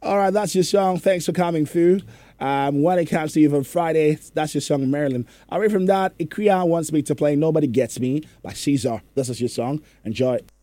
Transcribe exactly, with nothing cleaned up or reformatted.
All right, that's your song. Thanks for coming through. Um, when it comes to you on Friday, that's your song, Marilyn. Away from that, Ikria wants me to play Nobody Gets Me by Caesar. This is your song. Enjoy.